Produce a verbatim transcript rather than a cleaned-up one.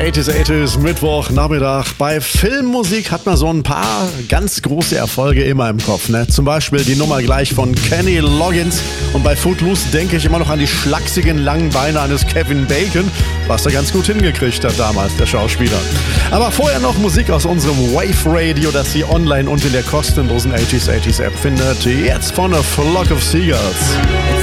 achtziger, achtziger Mittwoch, Nachmittag. Bei Filmmusik hat man so ein paar ganz große Erfolge immer im Kopf. Ne? Zum Beispiel die Nummer gleich von Kenny Loggins. Und bei Footloose denke ich immer noch an die schlachsigen langen Beine eines Kevin Bacon, was er ganz gut hingekriegt hat damals, der Schauspieler. Aber vorher noch Musik aus unserem Wave Radio, das Sie online und in der kostenlosen achtziger, achtziger App findet. Jetzt von A Flock of Seagulls.